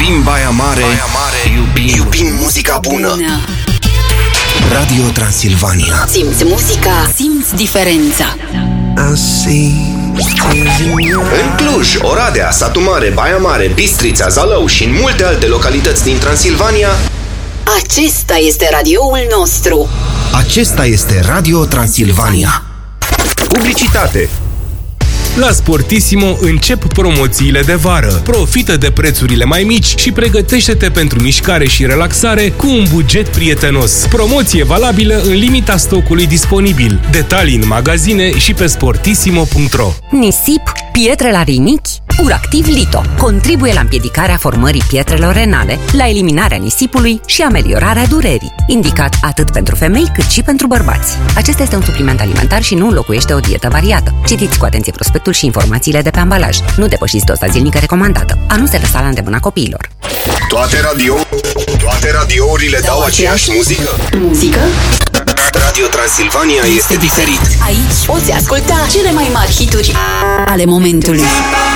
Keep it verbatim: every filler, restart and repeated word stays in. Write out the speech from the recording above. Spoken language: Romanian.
Iubim Baia Mare, Baia Mare. Iubim, iubim muzica bună. bună Radio Transilvania. Simți muzica, simți diferența. În Cluj, Oradea, Satu Mare, Baia Mare, Bistrița, Zalău și în multe alte localități din Transilvania, acesta este radioul nostru. Acesta este Radio Transilvania. Publicitate. La Sportissimo încep promoțiile de vară. Profită de prețurile mai mici și pregătește-te pentru mișcare și relaxare cu un buget prietenos. Promoție valabilă în limita stocului disponibil. Detalii în magazine și pe sportissimo punct ro. Nisip, pietre la rinichi, Uractiv Lito contribuie la împiedicarea formării pietrelor renale, la eliminarea nisipului și ameliorarea durerii. Indicat atât pentru femei cât și pentru bărbați. Acesta este un supliment alimentar și nu înlocuiește o dietă variată. Citiți cu atenție prospectul și informațiile de pe ambalaj. Nu depășiți doza zilnică recomandată. A nu se lăsa la îndemâna copiilor. Toate radio, toate radiourile dau aceeași muzică. Muzică? Radio Transilvania este diferit. Aici poți asculta cele mai mari hituri ale momentului.